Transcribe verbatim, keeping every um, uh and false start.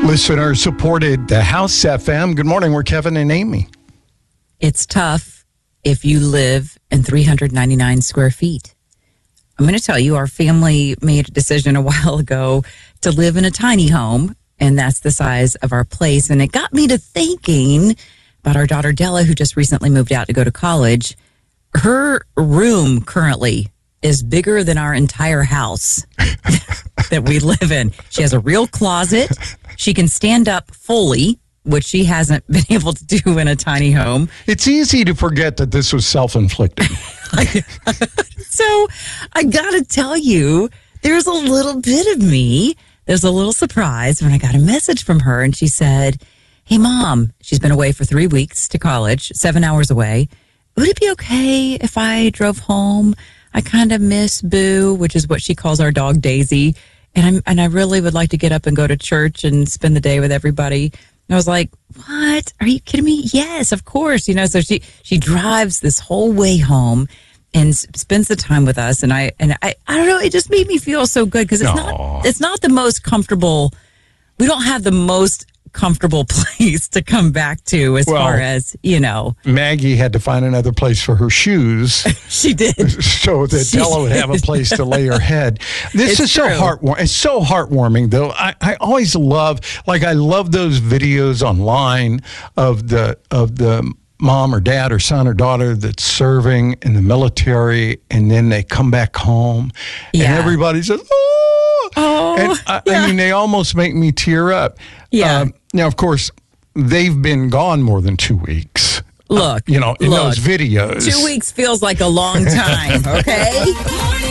Listener supported the House F M. Good morning. We're Kevin and Amy. It's tough if you live in three hundred ninety-nine square feet. I'm going to tell you, our family made a decision a while ago to live in a tiny home, and that's the size of our place. And it got me to thinking about our daughter Della, who just recently moved out to go to college. Her room currently is bigger than our entire house that we live in. She has a real closet. She can stand up fully, which she hasn't been able to do in a tiny home. It's easy to forget that this was self-inflicted. So I got to tell you, there's a little bit of me. There's a little surprise when I got a message from her, and she said, "Hey, Mom," she's been away for three weeks to college, seven hours away. "Would it be okay if I drove home? I kind of miss Boo," which is what she calls our dog Daisy. And I'm, and I really would like to get up and go to church and spend the day with everybody. And I was like, "What? Are you kidding me?" "Yes, of course." You know, so she, she drives this whole way home and s- spends the time with us. And I, and I, I don't know, it just made me feel so good because it's Aww. not, it's not the most comfortable. We don't have the most comfortable place to come back to as Well, far as, you know. Maggie had to find another place for her shoes She did. so that She Della would have a place to lay her head. This It's is so true. heartwarming. It's so heartwarming, though. I, I always love, like, I love those videos online of the of the mom or dad or son or daughter that's serving in the military, and then they come back home, and Yeah. everybody says, "Oh!" Oh, And I, yeah. I mean, they almost make me tear up. Yeah. Um, now, of course, they've been gone more than two weeks. Look, You know, in look, those videos. Two weeks feels like a long time, okay?